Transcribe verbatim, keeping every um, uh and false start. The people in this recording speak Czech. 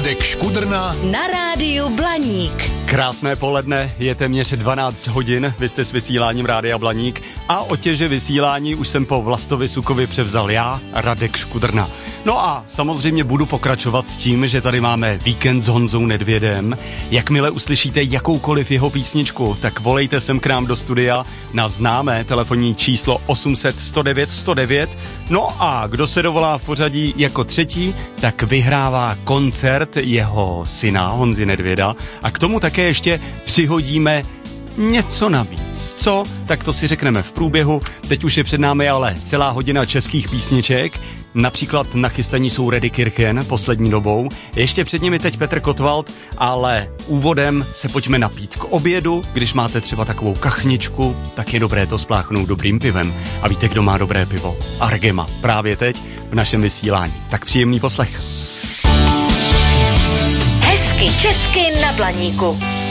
Radek Škudrna na rádiu Blaník. Krásné poledne, je téměř dvanáct hodin, vy jste s vysíláním Rádia Blaník a otěže vysílání už jsem po Vlastovi Sukovi převzal já, Radek Škudrna. No a samozřejmě budu pokračovat s tím, že tady máme víkend s Honzou Nedvědem. Jakmile uslyšíte jakoukoliv jeho písničku, tak volejte sem k nám do studia na známé telefonní číslo osm set sto devět sto devět. No a kdo se dovolá v pořadí jako třetí, tak vyhrává koncert jeho syna Honzy Nedvěda a k tomu také ještě přihodíme něco navíc. Co? Tak to si řekneme v průběhu. Teď už je před námi ale celá hodina českých písniček. Například nachystaní jsou Reddy Kirchen poslední dobou. Ještě před nimi teď Petr Kotwald, ale úvodem se pojďme napít k obědu. Když máte třeba takovou kachničku, tak je dobré to spláchnout dobrým pivem. A víte, kdo má dobré pivo? Argema. Právě teď v našem vysílání. Tak příjemný poslech. Hezky česky na Blaníku.